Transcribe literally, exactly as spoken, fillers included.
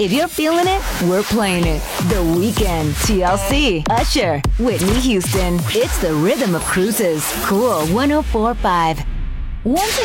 If you're feeling it, we're playing it. The Weeknd, T L C, Usher, Whitney Houston. It's the rhythm of cruises. Cool one oh four point five. Once